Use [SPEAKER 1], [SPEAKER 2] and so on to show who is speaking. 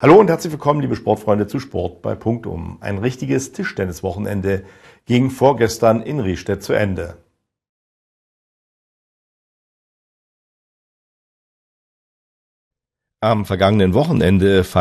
[SPEAKER 1] Hallo und herzlich willkommen, liebe Sportfreunde, zu Sport bei Punktum. Ein richtiges Tischtenniswochenende ging vorgestern in Riestedt zu Ende. Am vergangenen Wochenende